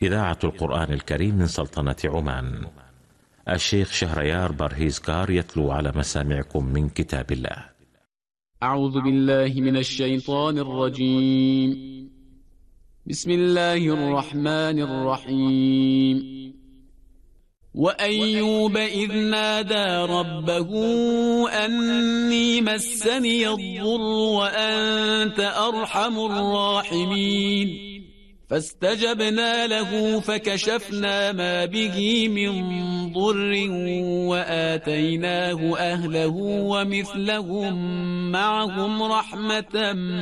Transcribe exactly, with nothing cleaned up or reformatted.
إذاعة القرآن الكريم من سلطنة عمان. الشيخ شهريار برهيزكار يتلو على مسامعكم من كتاب الله. أعوذ بالله من الشيطان الرجيم. بسم الله الرحمن الرحيم. وأيوب إذ نادى ربه أني مسني الضر وأنت أرحم الراحمين فاستجبنا له فكشفنا ما به من ضر وآتيناه أهله ومثلهم معهم رحمة